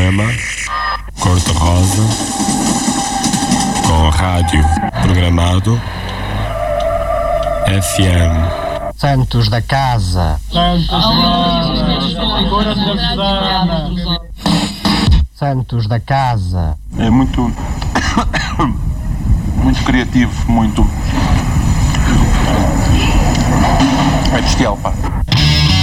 poema Cor-de-Rosa com rádio programado FM. Santos da Casa. Santos da Casa. É muito criativo, muito... É bestial, pá.